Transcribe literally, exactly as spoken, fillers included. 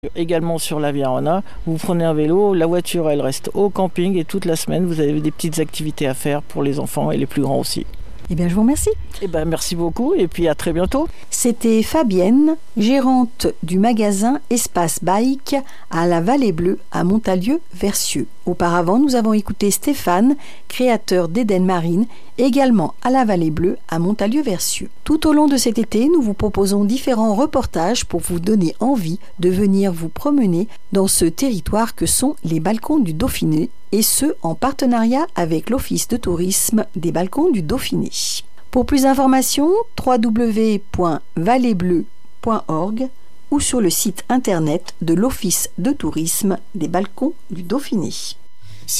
Également sur la Viarona, vous prenez un vélo, la voiture elle reste au camping et toute la semaine vous avez des petites activités à faire pour les enfants et les plus grands aussi. Eh bien, je vous remercie. Eh bien, merci beaucoup et puis à très bientôt. C'était Fabienne, gérante du magasin Espace Bike à la Vallée Bleue à Montalieu-Versieux. Auparavant, nous avons écouté Stéphane, créateur d'Eden Marine, également à la Vallée Bleue à Montalieu-Versieux. Tout au long de cet été, nous vous proposons différents reportages pour vous donner envie de venir vous promener dans ce territoire que sont les balcons du Dauphiné, et ce en partenariat avec l'Office de tourisme des balcons du Dauphiné. Pour plus d'informations, w w w point vallée bleue point org ou sur le site internet de l'Office de tourisme des balcons du Dauphiné.